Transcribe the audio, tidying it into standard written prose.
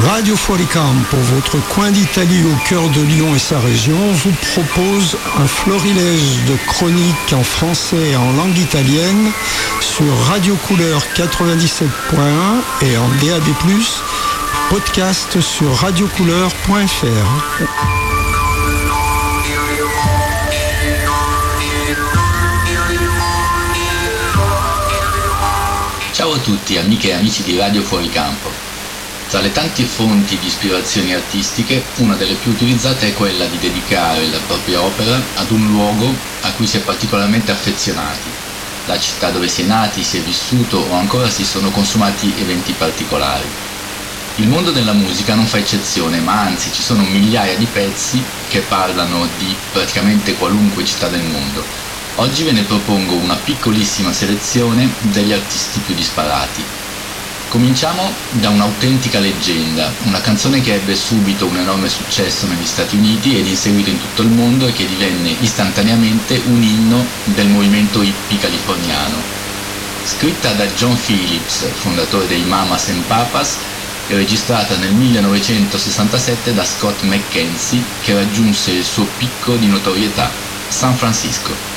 Radio Fuori Campo, votre coin d'Italie au cœur de Lyon et sa région, vous propose un florilège de chroniques en français et en langue italienne sur Radio Couleur 97.1 et en DAB+, podcast sur radiocouleur.fr. Ciao a tutti, amiche e amici di Radio Fuori Campo. Tra le tante fonti di ispirazioni artistiche, una delle più utilizzate è quella di dedicare la propria opera ad un luogo a cui si è particolarmente affezionati, la città dove si è nati, si è vissuto o ancora si sono consumati eventi particolari. Il mondo della musica non fa eccezione, ma anzi ci sono migliaia di pezzi che parlano di praticamente qualunque città del mondo. Oggi ve ne propongo una piccolissima selezione degli artisti più disparati. Cominciamo da un'autentica leggenda, una canzone che ebbe subito un enorme successo negli Stati Uniti ed in seguito in tutto il mondo e che divenne istantaneamente un inno del movimento hippie californiano. Scritta da John Phillips, fondatore dei Mamas and Papas, e registrata nel 1967 da Scott McKenzie, che raggiunse il suo picco di notorietà, San Francisco.